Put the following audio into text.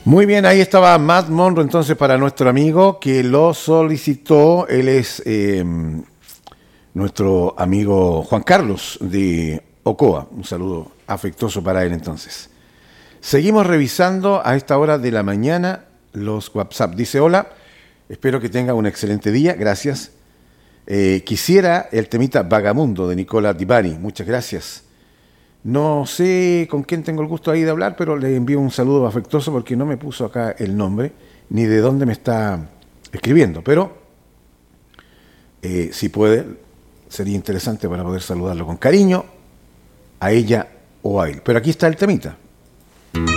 Muy bien, ahí estaba Matt Monro entonces para nuestro amigo que lo solicitó. Él es nuestro amigo Juan Carlos de Ocoa. Un saludo afectuoso para él entonces. Seguimos revisando a esta hora de la mañana los WhatsApp. Dice, hola, espero que tenga un excelente día, gracias. Quisiera el temita Vagamundo de Nicola Di Bari, muchas gracias. No sé con quién tengo el gusto ahí de hablar, pero le envío un saludo afectuoso porque no me puso acá el nombre ni de dónde me está escribiendo, pero si puede, sería interesante para poder saludarlo con cariño a ella o a él. Pero aquí está el temita.